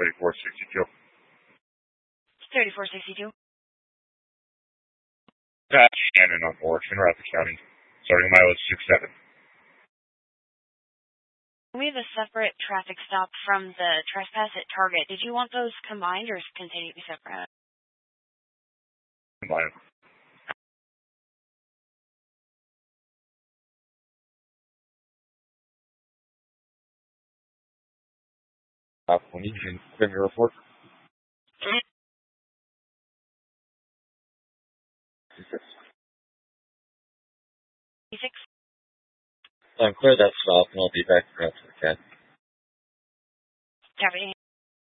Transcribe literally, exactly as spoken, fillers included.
thirty-four sixty-two. thirty-four sixty-two. That's Shannon on Fortune, Rapid County. Starting mileage six seven. We have a separate traffic stop from the trespass at Target. Did you want those combined or continue to be separate? Combined. Uh, when you can clear your report. six. So I'm clear that stop and I'll be back around to the cat. Copy.